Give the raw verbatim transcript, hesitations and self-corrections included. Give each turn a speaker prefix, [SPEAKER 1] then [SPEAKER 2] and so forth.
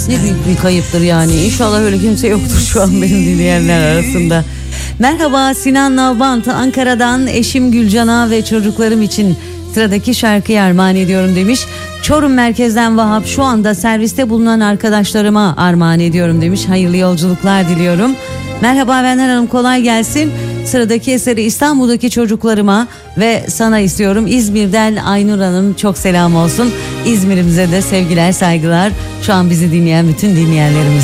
[SPEAKER 1] Ne büyük bir kayıptır yani. İnşallah öyle kimse yoktur şu an benim dinleyenler arasında. Merhaba, Sinan Nalbant Ankara'dan, eşim Gülcan'a ve çocuklarım için sıradaki şarkıyı armağan ediyorum demiş. Çorum merkezden Vahap, şu anda serviste bulunan arkadaşlarıma armağan ediyorum demiş. Hayırlı yolculuklar diliyorum. Merhaba Benden Hanım, kolay gelsin. Sıradaki eseri İstanbul'daki çocuklarıma ve sana istiyorum. İzmir'den Aynur Hanım, çok selam olsun. İzmir'imize de sevgiler, saygılar. Şu an bizi dinleyen bütün dinleyenlerimiz.